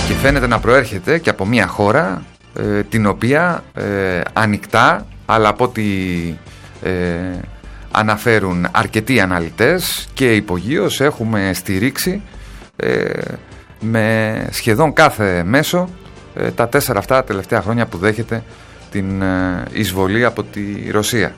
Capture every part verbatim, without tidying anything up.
και φαίνεται να προέρχεται και από μια χώρα ε, την οποία ε, ανοιχτά, αλλά από ό,τι ε, αναφέρουν αρκετοί αναλυτές και υπογείως έχουμε στηρίξει ε, με σχεδόν κάθε μέσο ε, τα τέσσερα αυτά τελευταία χρόνια που δέχεται την ε, εισβολή από τη Ρωσία.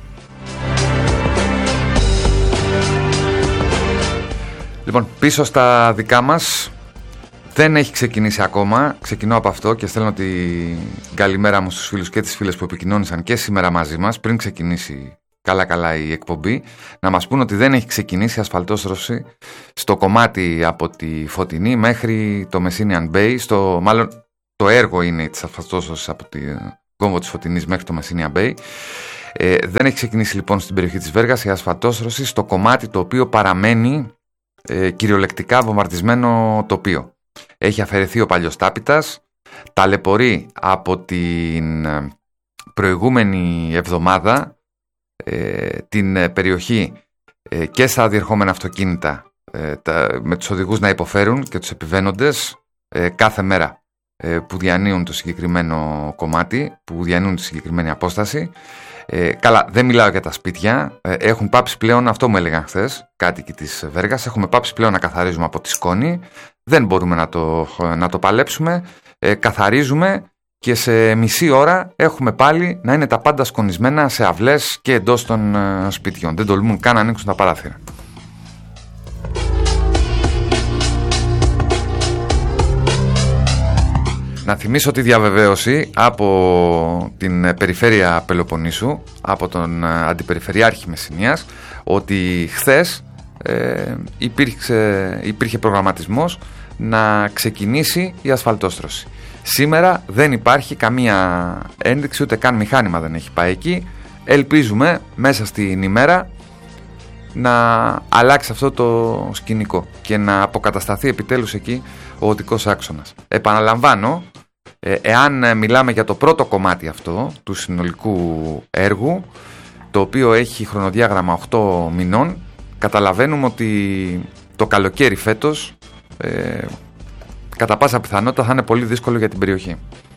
Λοιπόν, πίσω στα δικά μας δεν έχει ξεκινήσει ακόμα. Ξεκινώ από αυτό και στέλνω την καλημέρα μου στους φίλους και τις φίλες που επικοινώνησαν και σήμερα μαζί μας πριν ξεκινήσει καλά καλά η εκπομπή, να μας πούν ότι δεν έχει ξεκινήσει η ασφαλτόστρωση στο κομμάτι από τη Φωτεινή μέχρι το Messinian Bay, στο, μάλλον το έργο είναι της ασφαλτόστρωσης από τη κόμβο της Φωτεινής μέχρι το Messinian Bay. Ε, δεν έχει ξεκινήσει λοιπόν στην περιοχή της Βέργας η ασφαλτόστρωση στο κομμάτι το οποίο παραμένει ε, κυριολεκτικά βομβαρδισμένο τοπίο. Έχει αφαιρεθεί ο παλιός τάπητας, ταλαιπωρεί από την προηγούμενη εβδομάδα ε, την περιοχή ε, και στα διερχόμενα αυτοκίνητα ε, τα, με τους οδηγούς να υποφέρουν και τους επιβαίνοντες ε, κάθε μέρα ε, που διανύουν το συγκεκριμένο κομμάτι, που διανύουν τη συγκεκριμένη απόσταση. Ε, καλά, δεν μιλάω για τα σπίτια. Ε, έχουν πάψει πλέον, αυτό μου έλεγαν χθες κάτοικοι της Βέργας, έχουμε πάψει πλέον να καθαρίζουμε από τη σκόνη. Δεν μπορούμε να το, να το παλέψουμε. Ε, καθαρίζουμε και σε μισή ώρα έχουμε πάλι να είναι τα πάντα σκονισμένα σε αυλές και εντός των ε, σπιτιών. Δεν τολμούν καν να ανοίξουν τα παράθυρα. Να θυμίσω τη διαβεβαίωση από την περιφέρεια Πελοποννήσου, από τον Αντιπεριφερειάρχη Μεσσηνίας, ότι χθες ε, υπήρξε, υπήρχε προγραμματισμός να ξεκινήσει η ασφαλτόστρωση. Σήμερα δεν υπάρχει καμία ένδειξη, ούτε καν μηχάνημα δεν έχει πάει εκεί. Ελπίζουμε μέσα στην ημέρα να αλλάξει αυτό το σκηνικό και να αποκατασταθεί επιτέλους εκεί ο οδικός άξονας. Επαναλαμβάνω, ε, εάν μιλάμε για το πρώτο κομμάτι αυτό του συνολικού έργου, το οποίο έχει χρονοδιάγραμμα οκτώ μηνών, καταλαβαίνουμε ότι το καλοκαίρι φέτος ε, κατά πάσα πιθανότητα θα είναι πολύ δύσκολο για την περιοχή.